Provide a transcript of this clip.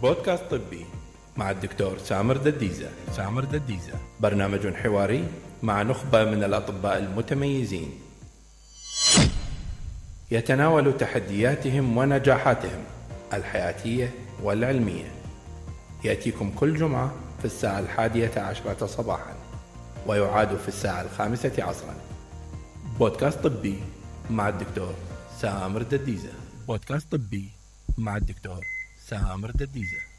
بودكاست طبي مع الدكتور سامر دديزة. برنامج حواري مع نخبة من الأطباء المتميزين يتناول تحدياتهم ونجاحاتهم الحياتية والعلمية. يأتيكم كل جمعة في الساعة 11 صباحا ويعاد في الساعة 5 عصرا. بودكاست طبي مع الدكتور سامر دديزة.